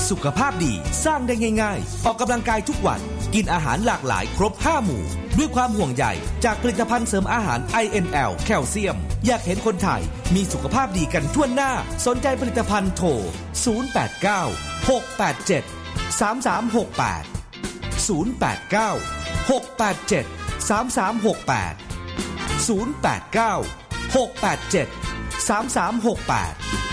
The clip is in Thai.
สุขภาพดีสร้างได้ง่ายๆออกกำลังกายทุกวันกินอาหารหลากหลายครบ5หมู่ด้วยความห่วงใยจากผลิตภัณฑ์เสริมอาหาร INL แคลเซียมอยากเห็นคนไทยมีสุขภาพดีกันทั่วหน้าสนใจผลิตภัณฑ์โทร089 687 3368 089 687 3368 089 687 3368